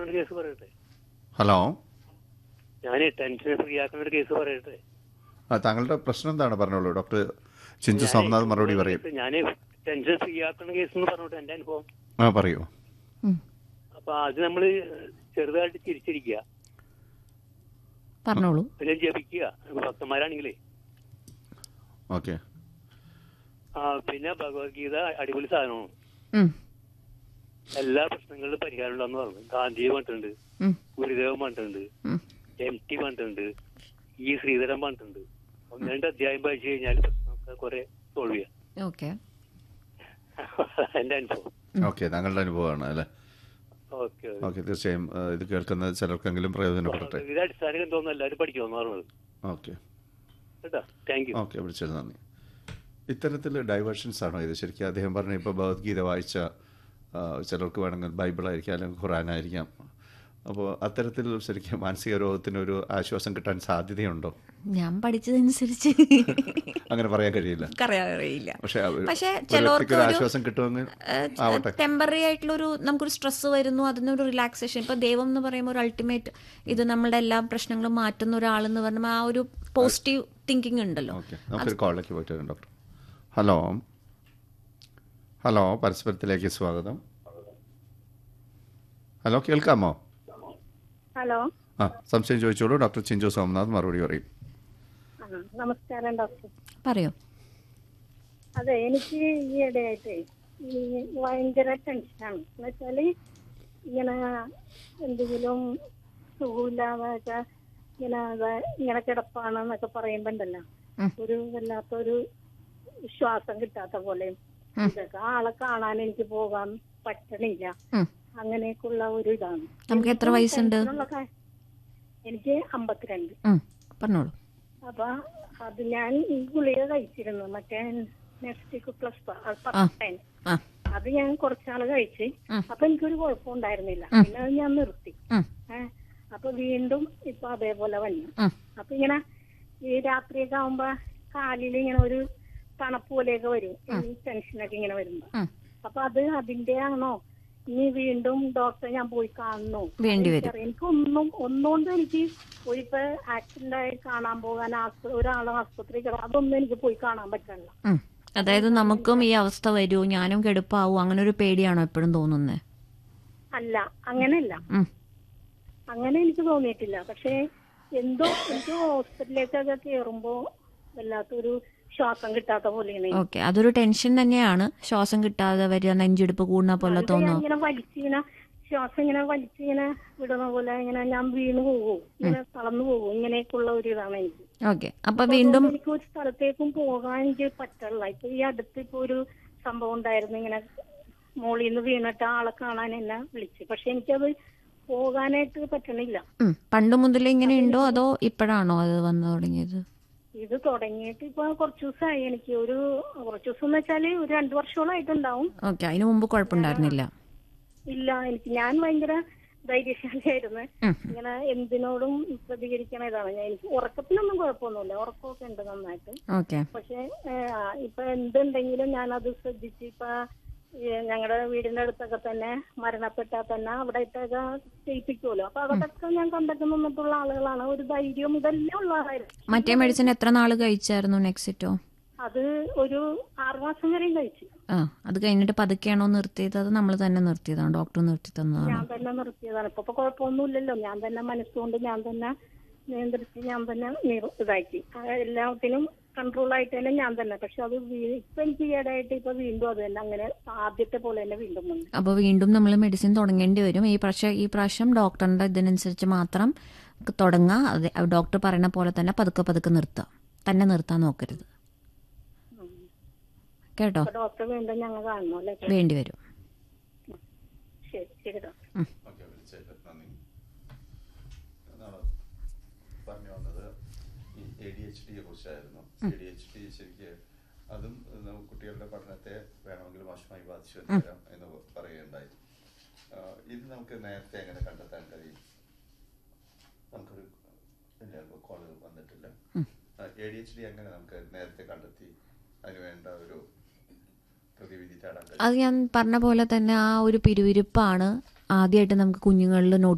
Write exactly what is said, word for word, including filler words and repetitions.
ആക്കുന്ന കേസ് പറയട്ടെ. ഹലോ, ഞാൻ ടെൻഷൻ ഫ്രീ ആക്കുന്ന ഒരു കേസ് പറയട്ടെ. ആ താങ്കളുടെ പ്രശ്നം എന്താണ് പറഞ്ഞോളൂ. ഡോക്ടർ ചിഞ്ചു സോമനാഥ് മറുപടി പറയും. ഞാൻ ടെൻഷൻ ഫ്രീ ആക്കുന്ന കേസ് എന്ന് പറഞ്ഞോട്ടെ, എന്റെ അനുഭവം. ആ പറയൂ. അപ്പൊ അത് നമ്മള് ചെറുതായിട്ട് ചിരിച്ചിരിക്കുക, പറഞ്ഞോളൂ, പിന്നെ ജപിക്കുക ഭക്തന്മാരാണെങ്കിലേ. ഓക്കെ. ആ പിന്നെ ഭഗവത്ഗീത അടിപൊളി സാധനമാണ്. എല്ലാ പ്രശ്നങ്ങളിലും പരിഹാരം ഉണ്ടെന്ന് പറഞ്ഞു. ഗാന്ധിജി പറഞ്ഞിട്ടുണ്ട്, ഗുരുദേവൻ പറഞ്ഞിട്ടുണ്ട്, എം ടി പറഞ്ഞിട്ടുണ്ട്, ഈ ശ്രീധരൻ പറഞ്ഞിട്ടുണ്ട്. ഒന്ന് രണ്ട് അധ്യായം വായിച്ചു കഴിഞ്ഞാൽ പ്രശ്നമൊക്കെ കുറെ സോൾവ് ചെയ്യാം. എന്റെ അനുഭവം. ഓക്കെ, താങ്കളുടെ അനുഭവമാണ് അല്ലേ? ഓക്കെ ഓക്കെ, തീർച്ചയായും ഇത് കേൾക്കുന്ന ചിലർക്കെങ്കിലും പ്രയോജനപ്പെടട്ടെ. ഇത് അടിസ്ഥാനം എന്തോന്നും എല്ലാവരും പഠിക്കുമെന്ന് പറഞ്ഞത്. ഓക്കെ കേട്ടോ, താങ്ക് യു. ഓക്കെ, വിളിച്ചത് നന്ദി. ഇത്തരത്തിൽ ഡൈവേർഷൻസ് ആണോ ഇത് ശരിക്കും? അദ്ദേഹം പറഞ്ഞ ഇപ്പോൾ ഭഗവത്ഗീത വായിച്ച ചിലർക്ക് വേണമെങ്കിൽ ബൈബിളായിരിക്കാം, അല്ലെങ്കിൽ ഖുറാനായിരിക്കാം. അപ്പോൾ അത്തരത്തിൽ ശരിക്കും മാനസിക രോഗത്തിനൊരു ആശ്വാസം കിട്ടാൻ സാധ്യതയുണ്ടോ? ഞാൻ പഠിച്ചതനുസരിച്ച് അങ്ങനെ പറയാൻ കഴിയില്ല, അറിയില്ല. പക്ഷേ ചിലർക്ക് ആശ്വാസം കിട്ടുമെങ്കിൽ ടെമ്പററി ആയിട്ടുള്ളൊരു നമുക്കൊരു സ്ട്രെസ് വരുന്നു, അതിനൊരു റിലാക്സേഷൻ. ഇപ്പൊ ദൈവം എന്ന് പറയുമ്പോൾ ഒരു അൾട്ടിമേറ്റ് ഇത് നമ്മുടെ എല്ലാ പ്രശ്നങ്ങളും മാറ്റുന്ന ഒരാളെന്ന് പറയുമ്പോൾ ആ ഒരു പോസിറ്റീവ് തിങ്കിങ് ഉണ്ടല്ലോ. നമുക്കൊരു കോളിലേക്ക് പോയിട്ട് വരാം ഡോക്ടർ. ഹലോ ഹലോ പരസ്പരത്തിലേക്ക് സ്വാഗതം. ഹലോ, കേൾക്കാമോ? ഹലോ, ആ സംശയം ചോദിച്ചോളൂ. ഡോക്ടർ ചിഞ്ചു സോമനാഥ് മറുപടി പറയും. നമസ്കാരം ഡോക്ടർ. പറയൂ. അതെ, എനിക്ക് ഈ ഇടയായിട്ട് ഈ ഭയങ്കര ടെൻഷനാണ്. എന്നുവെച്ചാല് ഇങ്ങനെ എന്തെങ്കിലും സുഖമില്ലാതെ ഇങ്ങനെ ഇങ്ങനെ കിടപ്പാണെന്നൊക്കെ പറയുമ്പോ ഉണ്ടല്ലോ, ഒരു വല്ലാത്തൊരു ശ്വാസം കിട്ടാത്ത പോലെയും ഇതൊക്കെ. ആളെ കാണാൻ എനിക്ക് പോകാൻ പറ്റണില്ല, അങ്ങനെയൊക്കെയുള്ള ഒരു ഇതാണ്. നമുക്ക് എത്ര വയസ്സുണ്ട്? എനിക്ക് അമ്പത്തിരണ്ട്. പറഞ്ഞോളൂ. അപ്പൊ അത് ഞാൻ ഈ ഗുളിക കഴിച്ചിരുന്നു, മറ്റേ നെക്സ്റ്റ് പ്ലസ് പത്ത്. അത് ഞാൻ കുറച്ചാള് കഴിച്ച്. അപ്പൊ എനിക്കൊരു കുഴപ്പം ഉണ്ടായിരുന്നില്ല. പിന്നെ അത് ഞാൻ നിർത്തി. ഏഹ് അപ്പൊ വീണ്ടും ഇപ്പൊ അതേപോലെ വന്നു. അപ്പൊ ഇങ്ങനെ ഈ രാത്രിയൊക്കെ ആവുമ്പോ കാലിൽ ഇങ്ങനെ ഒരു തണുപ്പ് പോലെയൊക്കെ വരും, ഈ ടെൻഷനൊക്കെ ഇങ്ങനെ വരുമ്പോ. അപ്പൊ അത് അതിന്റെ ആണോ, ഇനി വീണ്ടും ഡോക്ടറെ ഞാൻ പോയി കാണണോ? എനിക്കൊന്നും ഒന്നുകൊണ്ടും എനിക്ക് ഇപ്പൊ ആക്സിഡന്റ് ആയി കാണാൻ പോകാൻ ഒരാളെ ആസ്പത്രി അതൊന്നും എനിക്ക് പോയി കാണാൻ പറ്റില്ല. അതായത് നമുക്കും ഈ അവസ്ഥ വരൂ, ഞാനും കെടുപ്പാവൂ, അങ്ങനെ ഒരു പേടിയാണോ എപ്പോഴും തോന്നുന്നത്? അല്ല, അങ്ങനെയല്ല, അങ്ങനെ എനിക്ക് തോന്നിയിട്ടില്ല. പക്ഷെ എന്തോ എനിക്ക് ഹോസ്പിറ്റലിലേക്കൊക്കെ കയറുമ്പോ വല്ലാത്തൊരു ശ്വാസം കിട്ടാത്ത പോലെയാണ്. ഓക്കെ, അതൊരു ടെൻഷൻ തന്നെയാണ്. ശ്വാസം കിട്ടാതെ വരിക, നെഞ്ചെടുപ്പ് കൂടുന്ന പോലെ തോന്നുന്നു. ഇങ്ങനെ വലിച്ചിങ്ങനെ ശ്വാസം ഇങ്ങനെ വലിച്ചിങ്ങനെ വിടുന്ന പോലെ ഇങ്ങനെ ഞാൻ വീണ് പോകും, ഇങ്ങനെ തളർന്നു പോകും, ഇങ്ങനെയൊക്കെയുള്ള ഒരു ഇതാണ് എനിക്ക്. ഓക്കെ, അപ്പൊ വീണ്ടും എനിക്ക് ഒരു സ്ഥലത്തേക്കും പോകാൻ എനിക്ക് പറ്റില്ല. ഇപ്പൊ ഈ അടുത്ത് ഇപ്പൊ ഒരു സംഭവം ഉണ്ടായിരുന്നു, ഇങ്ങനെ മോളിൽ നിന്ന് വീണിട്ട് ആളെ കാണാൻ എന്നെ വിളിച്ചു. പക്ഷെ എനിക്കത് പോകാനായിട്ട് പറ്റണില്ല. പണ്ട് മുതലേ ഇങ്ങനെ ഉണ്ടോ അതോ ഇപ്പോഴാണോ അത് വന്നു തുടങ്ങിയത്? ഇത് തുടങ്ങിയിട്ട് ഇപ്പൊ കുറച്ചു ദിവസമായി. എനിക്ക് ഒരു കുറച്ചു ദിവസം എന്ന് വെച്ചാല് ഒരു രണ്ടു വർഷോളായിട്ടുണ്ടാവും. ഓക്കെ, അതിനു മുമ്പ് കുഴപ്പമുണ്ടായിരുന്നില്ല? ഇല്ല, എനിക്ക് ഞാൻ ഭയങ്കര ധൈര്യശാലിയായിരുന്നു. ഇങ്ങനെ എന്തിനോടും പ്രതികരിക്കണ ഇതാണ് ഞാൻ. എനിക്ക് ഉറക്കത്തിനൊന്നും കുഴപ്പമൊന്നുമില്ല, ഉറക്കമൊക്കെ ഉണ്ട് നന്നായിട്ട്. പക്ഷെ ഇപ്പൊ എന്തുണ്ടെങ്കിലും ഞാനത് ശ്രദ്ധിച്ച് ഇപ്പൊ ഞങ്ങളുടെ വീടിന്റെ അടുത്തൊക്കെ തന്നെ മരണപ്പെട്ടാൽ തന്നെ അവിടെ ഇട്ടൊക്കെ ചെയ്യിപ്പിക്കുമല്ലോ. അപ്പൊ അതൊക്കെ ഞാൻ കണ്ടൊക്കെ നിന്നിട്ടുള്ള ആളുകളാണ്. ഒരു ധൈര്യം ഇതെല്ലാം ഉള്ള ആളായിരുന്നു. മറ്റേ മെഡിസിൻ എത്ര നാള് കഴിച്ചായിരുന്നു നെക്സിറ്റോ? അത് ഒരു ആറുമാസം വരെയും കഴിച്ചു. ആ, അത് കഴിഞ്ഞിട്ട് പതുക്കെയാണോ നിർത്തിയത്? അത് നമ്മൾ തന്നെ നിർത്തിയതാണ്, ഡോക്ടർ നിർത്തി തന്നതാണ്? ഞാൻ തന്നെ നിർത്തിയതാണ്. ഇപ്പൊ കുഴപ്പമൊന്നുമില്ലല്ലോ, ഞാൻ തന്നെ മനസ്സുകൊണ്ട് ഞാൻ തന്നെ നിയന്ത്രിച്ച് ഞാൻ തന്നെ ഇതാക്കി എല്ലാത്തിനും കൺട്രോൾ ആയിട്ട് തന്നെ ഞാൻ തന്നെ. പക്ഷെ അത് ഇപ്പൊ എനിക്ക് ഈയിടെയായിട്ട് ഇപ്പൊ വീണ്ടും അത് തന്നെ അങ്ങനെ ആദ്യത്തെ പോലെ തന്നെ വീണ്ടും വന്നു. അപ്പൊ വീണ്ടും നമ്മൾ മെഡിസിൻ തുടങ്ങേണ്ടി വരും. ഈ പ്രാവശ്യം ഈ പ്രാവശ്യം ഡോക്ടറിന്റെ ഇതിനനുസരിച്ച് മാത്രം തുടങ്ങുക. അതെ, ഡോക്ടർ പറയുന്ന പോലെ തന്നെ പതുക്കെ പതുക്കെ നിർത്തുക, തന്നെ നിർത്താൻ നോക്കരുത് കേട്ടോ. ഡോക്ടർ വീണ്ടും ഞങ്ങൾ കാണണോ? വേണ്ടി വരും. ശരി ശരി ഡോക്ടർ. എ ഡി എച്ച് ഡിയെ കുറിച്ചായിരുന്നു. എ ഡി എച്ച് ഡി ശരിക്ക് അതും കുട്ടികളുടെ പഠനത്തെ വേണമെങ്കിൽ മോശമായി ബാധിച്ചു വരാം എന്ന് പറയുകയുണ്ടായി. ഇത് നമുക്ക് നേരത്തെ എങ്ങനെ കണ്ടെത്താൻ കഴിയും? നമുക്കൊരു കോള് വന്നിട്ടില്ല. എ ഡി എച്ച് ഡി എങ്ങനെ നമുക്ക് നേരത്തെ കണ്ടെത്തി അതിനുവേണ്ട ഒരു പ്രതിവിധി തേടാൻ കഴിയും? അത് ഞാൻ പറഞ്ഞ പോലെ തന്നെ ആ ഒരു പിരിവിരിപ്പാണ് ആദ്യമായിട്ട് നമുക്ക് കുഞ്ഞുങ്ങളിൽ